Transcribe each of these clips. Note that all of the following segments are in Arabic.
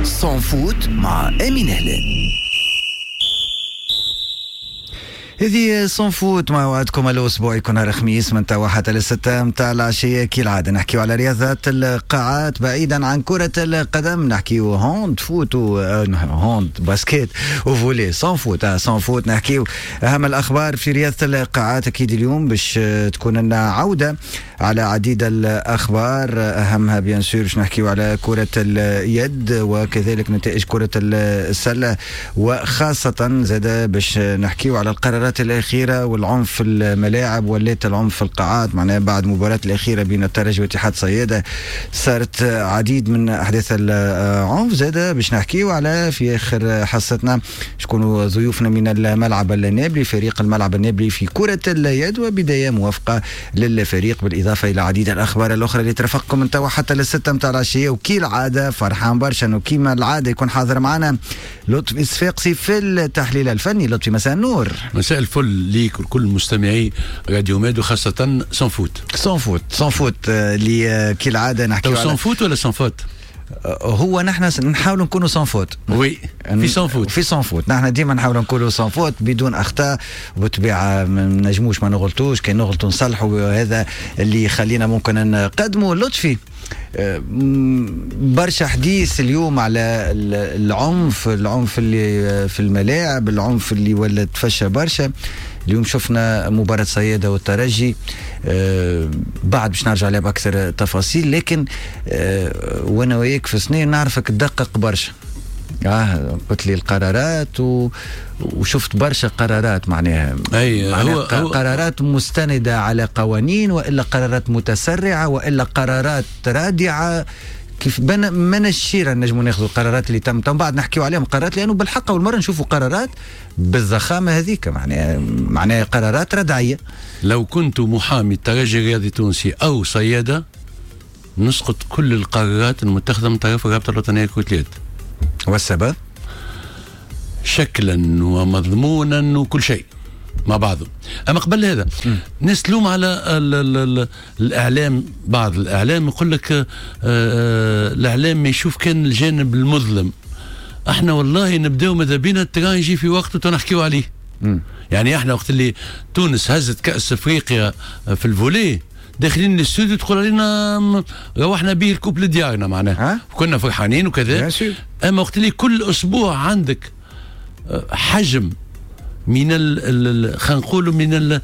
سون فوت مع أمين هلال. هذه سون فوت مع وعدكم الأسبوع يكون نهار خميس من توا حتى للستة متاع العشية كالعادة. نحكيو على رياضة القاعات بعيدا عن كرة القدم، نحكيو هوند فوت هوند باسكيت وفولي. سون فوت سون فوت نحكيو أهم الأخبار في رياضة القاعات. أكيد اليوم باش تكون لنا عودة على عديد الأخبار، أهمها بيان سور باش نحكيو على كرة اليد وكذلك نتائج كرة السلة، وخاصة زاد باش نحكيو على القرارات الأخيرة والعنف في الملاعب وليت العنف في القاعات. معناها بعد مباراة الأخيرة بين الترجي واتحاد صيادة صارت عديد من أحداث العنف. زاد باش نحكيو على في آخر حصتنا شكونوا ضيوفنا من الملعب النابلي، فريق الملعب النابلي في كرة اليد، وبداية موافقة للفريق، بالإضافة إلى عديد الأخبار الأخرى اللي ترافقكم من توا حتى للستة متاع العشية. وكي العادة فرحان برشا إنه كيما العادة يكون حاضر معنا لطفي الصفاقسي في التحليل الفني. لطفي مساء النور. مساء الفل ليك وكل مستمعي راديو ماد وخاصة سون فوت. سون فوت اللي كي العادة نحكي على سون فوت ولا سون فوت؟ هو نحن نحاول نكونوا سون فوت. وي في سون فوت. في سون فوت نحن ديما نحاول نكونوا سون فوت بدون اخطاء، وبالطبيعه ما نجموش ما نغلطوش، كي نغلطوا نصلحوا، وهذا اللي يخلينا ممكن نقدموا. لطفي برشا حديث اليوم على العنف اللي في الملاعب، العنف اللي ولا تفشى برشا. اليوم شفنا مباراة صيادة والترجي، بعد باش نرجع عليها بأكثر تفاصيل، لكن وانا وياك في سنين نعرفك تدقق برشا. قلت لي القرارات وشفت برشا قرارات، معناها قرارات مستندة على قوانين، وإلا قرارات متسرعة، وإلا قرارات رادعة. كيف من الشيرة نجموا ناخذوا القرارات اللي تم بعد نحكيو عليهم قرارات، لأنه بالحق أول مرة نشوفوا قرارات بالضخامة هذيك، معناها قرارات ردعية. لو كنت محامي الترجي الرياضي التونسي أو صيادة نسقط كل القرارات المتخذة من طرف الرابطة الوطنية لكرة اليد. والسبب؟ شكلا ومضمونا وكل شيء مع بعضه. أما قبل هذا ناس تلوم على الإعلام، بعض الإعلام يقول لك الإعلام ما يشوف كان الجانب المظلم. احنا والله نبداو ماذا بينا التران يجي في وقته تنحكيو عليه. يعني احنا وقت اللي تونس هزت كأس افريقيا في الفولي داخلين الاستوديو تقول علينا روحنا به الكوب لديارنا، معناها كنا فرحانين وكذا. اما وقت اللي كل اسبوع عندك حجم من خلينا نقولوا من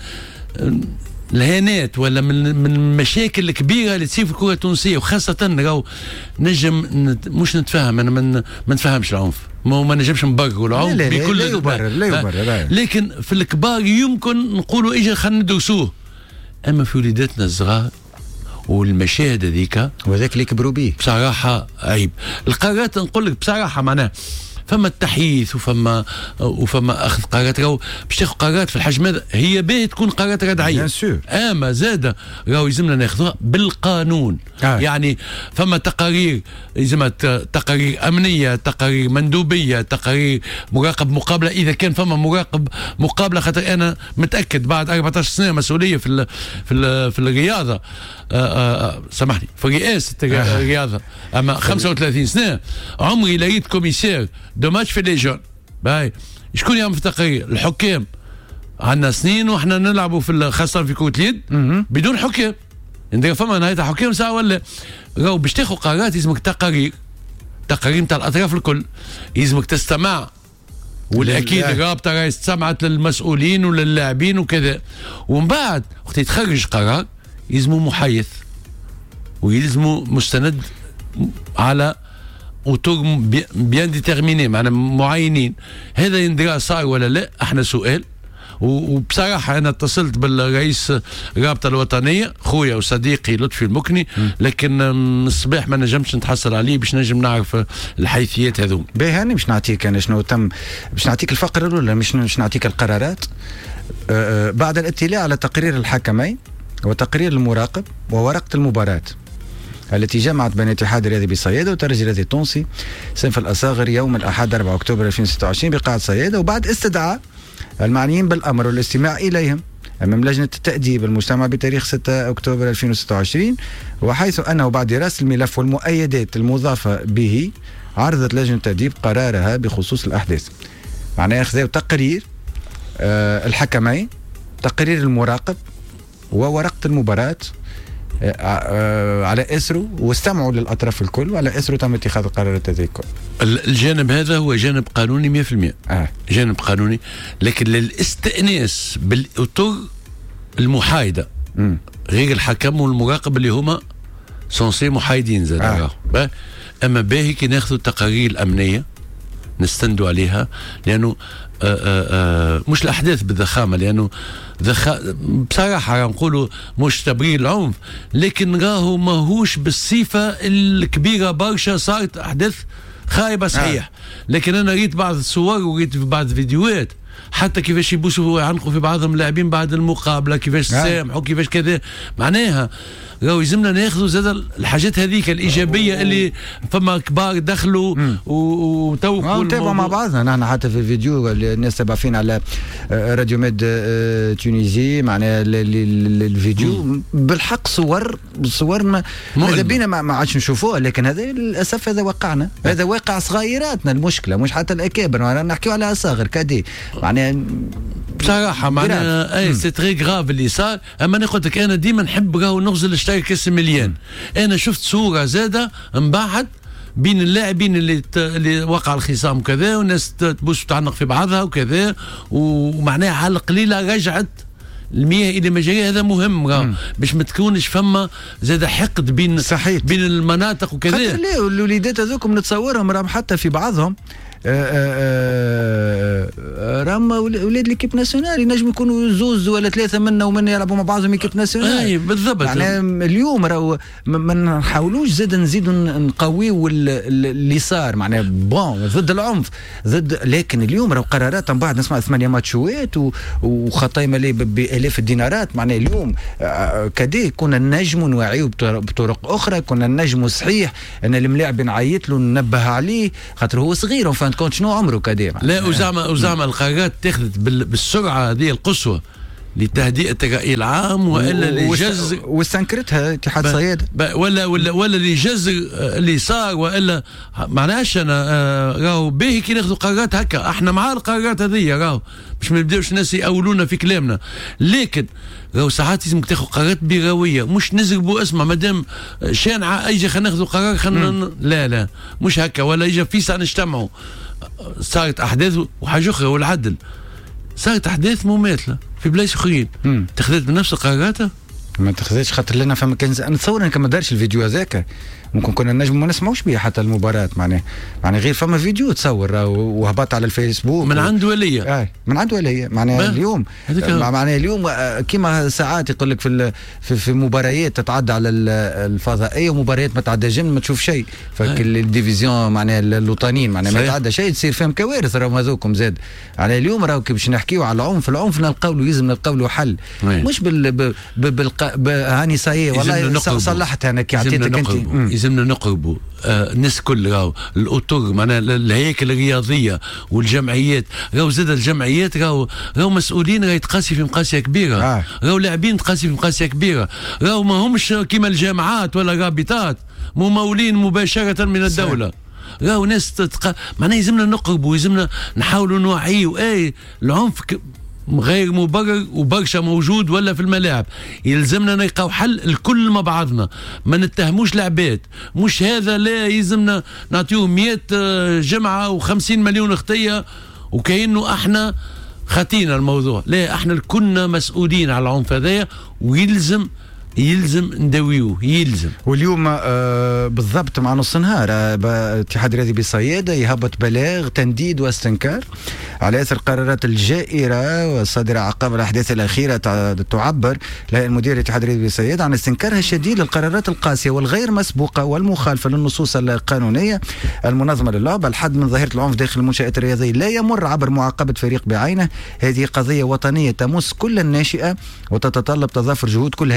الهانات ولا من المشاكل الكبيره اللي تصير في الكره التونسيه، وخاصه راهو نجم مش نتفاهم، انا ما نتفاهمش العنف، ما نجمش نبرر العنف بكل لا يبرر لكن في الكبار يمكن نقولوا اجا خلينا ندرسوه. اما في وليداتنا الصغار والمشاهد هذيك وذاك اللي كبروا به بصراحه عيب. القرارات نقول لك بصراحه معناها فما التحييث وفما اخذ قرارات، راهو باش تاخذ قرارات في الحجم هذا هي باهي تكون قرارات ردعيه، اما زاده راهو يلزمنا ناخذوها بالقانون. يعني فما تقارير يلزمها تقارير امنيه، تقارير مندوبيه، تقارير مراقب مقابله اذا كان فما مراقب مقابله، خاطر انا متاكد بعد 14 سنه مسؤوليه في الرياضه، سامحني في رئاسه الرياضه، اما 35 سنه عمري لقيت كوميسير دو ماتش في لي جون. باي شكون يعمل في التقارير؟ الحكام. عندنا سنين واحنا نلعبوا خاصه في كرة اليد بدون حكام، عندنا فما نهايه حكام ساعه ولا راهو باش تاخذ قرارات يلزمك تقارير نتاع الاطراف الكل، يلزمك تستمع، والاكيد الرابطه راهي استمعت للمسؤولين وللاعبين وكذا، ومن بعد وقت يتخرج قرار يلزمه محيث ويلزمه مستند على اوتور بيان ديتيرميني، معنا معينين. هذا يندرى صار ولا لا؟ احنا سؤال. وبصراحه انا اتصلت بالرئيس الرابطه الوطنيه خويا وصديقي لطفي المكني، لكن من الصباح ما نجمش نتحصل عليه باش نجم نعرف الحيثيات هذو. باهي هاني باش نعطيك انا شنو تم، باش نعطيك الفقره الاولى، مش نعطيك القرارات. بعد الاطلاع على تقرير الحكمين وتقرير المراقب وورقه المباراه التي جمعت بين الاتحاد الرياضي بصيادة والترجي الرياضي التونسي صنف الأصاغر يوم الأحد 4 أكتوبر 2026 بقاعة صيادة، وبعد استدعاء المعنيين بالأمر والاستماع إليهم أمام لجنة التأديب المجتمع بتاريخ 6 أكتوبر 2026، وحيث أنه بعد دراسة الملف والمؤيدات المضافة به عرضت لجنة التأديب قرارها بخصوص الأحداث. معناها أخذوا تقرير الحكمين، تقرير المراقب وورقة المباراة على إثره، واستمعوا للأطراف الكل، وعلى إثره تم اتخاذ القرارات هذه الكل. الجانب هذا هو جانب قانوني 100%. جانب قانوني، لكن للاستئناس بالأطر المحايدة غير الحكم والمراقب اللي هما سونسي محايدين زاد. أما باهي كي ناخذوا التقارير الأمنية نستندوا عليها، لأنه مش الأحداث بالضخامة، لأنه بصراحة نقولوا مش تبرير العنف، لكن راهو ماهوش بالصفة الكبيرة برشا. صارت أحداث خايبة صحيح، لكن أنا ريت بعض الصور وريت بعض الفيديوهات، حتى كيفاش يبوسوا ويعنقوا في بعضهم اللاعبين بعد المقابلة، كيفاش سامحوا، كيفاش كذا. معناها راهو يلزمنا ناخذوا زاد الحاجات هذيك الإيجابية اللي فما كبار دخلوا وتوقفوا نتابعوا مع بعضنا. نحن حتى في الفيديو اللي الناس تابع فينا على راديو ميد تونيزي، معناها الفيديو بالحق صور ماذا بينا ما عادش نشوفوها، لكن هذا للأسف هذا واقعنا، هذا واقع صغيراتنا المشكلة، مش حتى الأكابر، نحكيو على أصاغر كادي. معناها بصراحة معناها سي تري غراف اللي صار. أما أنا قلت لك أنا ديما نحب راهو نغزل اشتري كاس مليان. أنا شفت صورة زادة من بعد بين اللاعبين اللي وقع الخصام وكذا، والناس تبوس وتعنق في بعضها وكذا، ومعناها على القليلة رجعت المياه الى مجاريها. هذا مهم باش ما تكونش فما زاد حقد بين المناطق وكذا. خاطر الوليدات هذوكم نتصورهم راهم حتى في بعضهم راهم اولاد ليكيب ناسيونال، ينجم يكونوا زوز ولا ثلاثه منا ومن يلعبوا مع بعضهم ليكيب ناسيونال. اي بالضبط. يعني اليوم راهو ما نحاولوش زاد نزيدوا نقويوا اللي صار، معناها بون ضد العنف ضد، لكن اليوم راهو قرارات من بعد نسمع 8 ماتشوات وخطايا ماليه بالاف الدينارات. معناها اليوم كدي كنا نجموا نوعيوا بطرق اخرى، كنا نجموا صحيح ان الملاعب نعيط له ننبه عليه خاطر هو صغير كنت شنو عمره كديما. لا وزعما القرارات اتخذت بالسرعه هذه القصوى لتهدئه الراي العام، والا لجزء واستنكرتها اتحاد صيادة ولا لجزء اللي صار، والا معناش انا راهو باهي كي ناخذوا قرارات هكا، احنا مع القرارات هذه راهو باش ما يبداوش الناس يأولونا في كلامنا، لكن راهو ساعات لازم تاخذ قرارات برويه، مش نزربوا اسمع مادام شانعه اجي خلينا ناخذوا قرار لا مش هكا، ولا اجى في ساعه نجتمعوا. صارت احداث وحاجه اخرى والعدل، صارت احداث مماثله في بلايص اخرين تاخذت بنفس القرارات ما تاخذتش، خاطر لنا فما كان نتصور انك ما دارش الفيديو هذاك ممكن كنا نجم ما نسمعوش بيه حتى المباراة. معناها غير فما فيديو تصور وهبط على الفيسبوك من عند ولية من عند ولية. معناها اليوم كيما ساعات يقول لك في مباريات تتعدى على الفضائية ومباريات ما تعدى جن ما تشوف شيء، فالديفيزيون معناها الوطنيين معناها ما تعدى شيء تصير فيهم كوارث. راهم هذوكم زاد على اليوم راهو باش نحكيو على العنف نلقاو له يلزم نلقاو له حل، مش هاني صايي والله صلحت انا كي عطيتك انت. لازمنا نقربوا الناس كل راهو الاطر معناها الهياكل الرياضيه والجمعيات، راهو زاد الجمعيات راهو مسؤولين، راهو يتقاسي في مقاسيه كبيره، راهو لاعبين تقاسي في مقاسيه كبيره، راهو ما همش كيما الجامعات ولا رابطات ممولين مباشره من الدوله، راهو ناس معناها يلزمنا نقربوا، يلزمنا نحاولوا نوعيوا. العنف غير مبرر وبرشا موجود ولا في الملاعب، يلزمنا نلقاو حل الكل مع بعضنا، ما نتهموش لعبات، مش هذا لا يلزمنا نعطيوه 100 جمعة و50 مليون اختية وكأنه احنا خاتينا الموضوع، لا احنا كنا مسؤولين على العنف هذايا ويلزم نداويوه يلزم. واليوم بالضبط مع نص نهار اتحاد الرياضي بصيادة يهبط بلاغ تنديد واستنكار على اثر القرارات الجائرة والصادرة عقب الاحداث الاخيرة. تعبر المدير الاتحاد الرياضي بصيادة عن استنكارها الشديد للقرارات القاسية والغير مسبوقة والمخالفة للنصوص القانونية المنظمة للعب. الحد من ظاهرة العنف داخل المنشآت الرياضية لا يمر عبر معاقبة فريق بعينه، هذه قضية وطنية تمس كل الناشئة وتتطلب تضافر جهود كل هيكل الدولة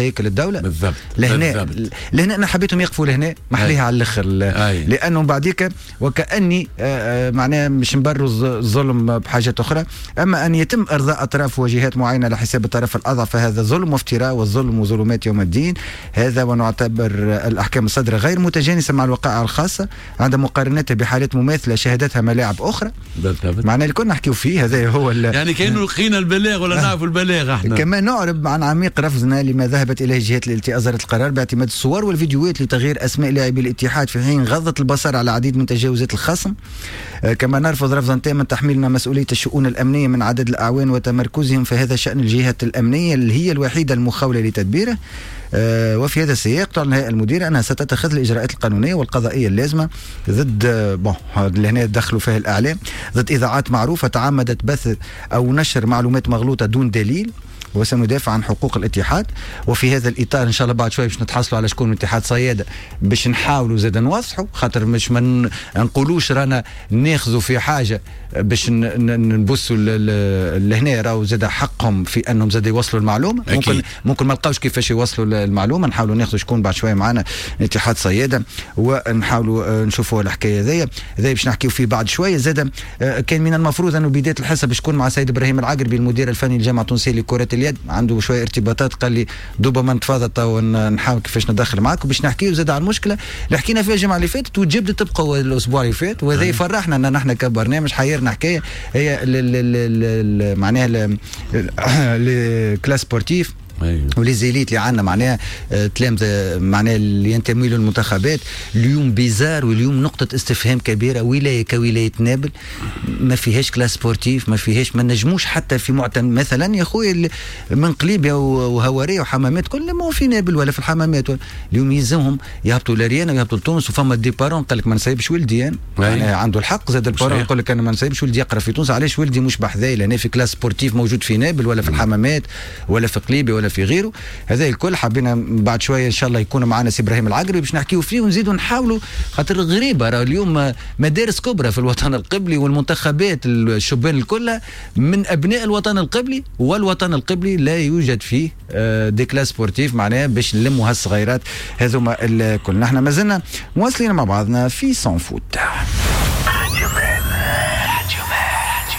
الدوله. بالضبط. لهنا انا حبيتهم يقفوا لهنا محليها على الاخر، لانه بعديك وكاني معناها مش نبرز الظلم بحاجات اخرى، اما ان يتم ارضاء اطراف وجهات معينه على حساب الطرف الاضعف فهذا ظلم وافتراء، والظلم وظلمات يوم الدين هذا. ونعتبر الاحكام الصادره غير متجانسه مع الوقائع الخاصه عند مقارنتها بحالات مماثله شهدتها ملاعب اخرى. معناها اللي كنا نحكيو فيه هذا هو يعني كانوا لقينا البلاغ ولا نعرفوا البلاغ احنا. كما نعرب عن عميق رفضنا لما ذهبت اليه جهات التي اصدرت القرار باعتماد الصور والفيديوهات لتغيير اسماء لاعبي الاتحاد في حين غضت البصر على العديد من تجاوزات الخصم. كما نرفض رفضا تاما تحميلنا مسؤوليه الشؤون الامنيه من عدد الاعوان وتمركزهم في هذا شان الجهات الامنيه اللي هي الوحيده المخوله لتدبيره. وفي هذا السياق تعلن الهيئة المديرة أنها ستتخذ الإجراءات القانونية والقضائية اللازمة ضد اللي هنا دخلوا فيها الأعلام، ضد إذاعات معروفة تعمدت بث أو نشر معلومات مغلوطة دون دليل، وسندافع عن حقوق الاتحاد. وفي هذا الإطار إن شاء الله بعد شوي باش نتحصلوا على شكون اتحاد صيادة باش نحاولوا زاد نوضحوا، خاطر مش ما نقولوش رانا ناخذوا في حاجة باش نبصوا لهنا راهو زاد حقهم في أنهم زاد يوصلوا المعلومة. ممكن ما لقاوش كيفاش يوصلوا المعلومة، نحاولوا ناخذوا شكون بعد شوي معنا اتحاد صيادة ونحاولوا نشوفوا الحكاية ذي باش نحكيوا فيه بعد شوية. زاد كان من المفروض أنه بداية الحصة باش تكون مع سيد إبراهيم العقربي المدير الفني للجامعة التونسية لكرة اليد، عنده شويه ارتباطات، قال لي دوبا ما نتفاضل ونحاول كيفاش ندخل معاكم باش نحكيو زاد على المشكله اللي حكينا فيها الجمعه اللي فاتت وتجبدت تبقى الاسبوع اللي فات، وهذا يفرحنا ان نحن كبرنامج حيرنا حكايه هي معناها الكلاس سبورتيف وليزيليت اللي عندنا معناها تلامذة معناها اللي ينتمي له المنتخبات. اليوم بيزار واليوم نقطة استفهام كبيرة، ولاية كولاية نابل ما فيهاش كلاس سبورتيف، ما فيهاش، ما نجموش حتى في معتمد مثلا يا خويا من قليبيا وهوارية وحمامات كل ما هو في نابل ولا في الحمامات. اليوم يلزمهم يهبطوا لريانا ويهبطوا لتونس، وفما ديبارون قال لك ما نسيبش ولدي يعني عنده الحق. زاد البارون يقول لك انا ما نسيبش ولدي يقرا في تونس، علاش ولدي مش بحذاي لان في كلاس سبورتيف موجود في نابل ولا في الحمامات ولا في قليبيا ولا في غيره. هذا الكل حبينا بعد شويه ان شاء الله يكون معنا سي ابراهيم العقربي باش نحكيو فيه ونزيدوا نحاولوا، خاطر غريبه راه اليوم مدارس كبرى في الوطن القبلي والمنتخبات الشبان الكل من ابناء الوطن القبلي، والوطن القبلي لا يوجد فيه دي كلاس سبورتيف معناها باش نلموا هالصغيرات هذوما الكل. نحن مازلنا مواصلين مع بعضنا في سون فوت.